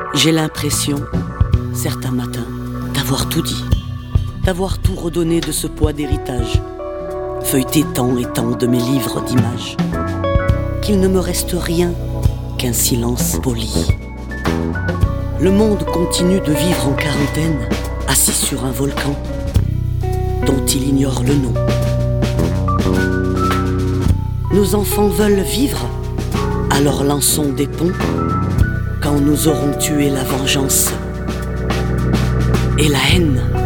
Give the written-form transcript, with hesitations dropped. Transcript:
J'ai l'impression, certains matins, d'avoir tout dit, d'avoir tout redonné de ce poids d'héritage, feuilleté tant et tant de mes livres d'images, qu'il ne me reste rien qu'un silence poli. Le monde continue de vivre en quarantaine, assis sur un volcan dont il ignore le nom. Nos enfants veulent vivre, alors lançons des ponts quand nous aurons tué la vengeance et la haine.